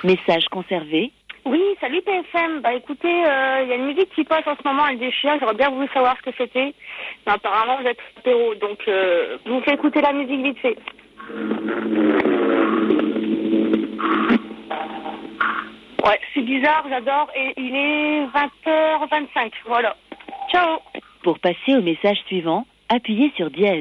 Message conservé. Oui, salut PFM. Bah écoutez, il y a une musique qui passe en ce moment, elle déchire. J'aurais bien voulu savoir ce que c'était. Mais apparemment, vous êtes apéro, donc je vous fais écouter la musique vite fait. Ouais, c'est bizarre, j'adore. Et il est 20h25. Voilà. Ciao. Pour passer au message suivant, appuyez sur dièse.